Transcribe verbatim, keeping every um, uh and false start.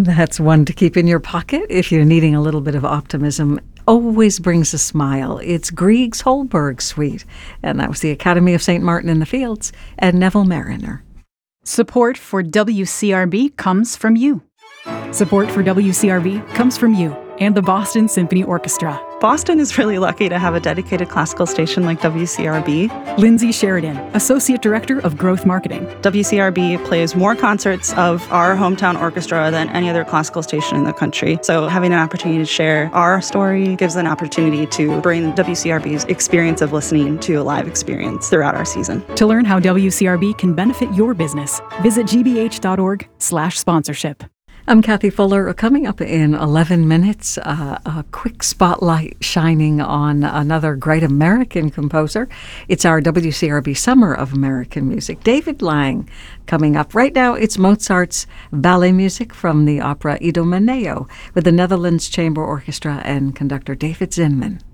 That's one to keep in your pocket if you're needing a little bit of optimism. Always brings a smile. It's Grieg's Holberg Suite, and that was the Academy of Saint Martin in the Fields and Neville Mariner. Support for W C R B comes from you. Support for W C R B comes from you and the Boston Symphony Orchestra. Boston is really lucky to have a dedicated classical station like W C R B. Lindsay Sheridan, Associate Director of Growth Marketing. W C R B plays more concerts of our hometown orchestra than any other classical station in the country. So having an opportunity to share our story gives an opportunity to bring W C R B's experience of listening to a live experience throughout our season. To learn how W C R B can benefit your business, visit gbh.org slash sponsorship. I'm Kathy Fuller. Coming up in eleven minutes, uh, a quick spotlight shining on another great American composer. It's our W C R B Summer of American Music. David Lang coming up. Right now, it's Mozart's ballet music from the opera Idomeneo with the Netherlands Chamber Orchestra and conductor David Zinman.